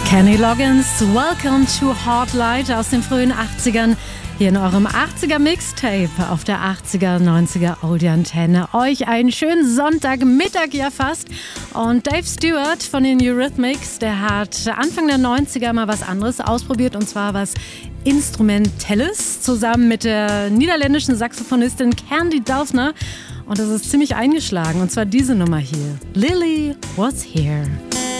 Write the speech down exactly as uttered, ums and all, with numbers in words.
Kenny Loggins, Welcome to Hot Light aus den frühen achtzigern. Hier in eurem achtziger Mixtape auf der achtziger, neunziger Oldie Antenne. Euch einen schönen Sonntagmittag ja fast. Und Dave Stewart von den Eurythmics, der hat Anfang der neunziger mal was anderes ausprobiert. Und zwar was Instrumentelles zusammen mit der niederländischen Saxophonistin Candy Dulfer. Und das ist ziemlich eingeschlagen. Und zwar diese Nummer hier. Lily was here.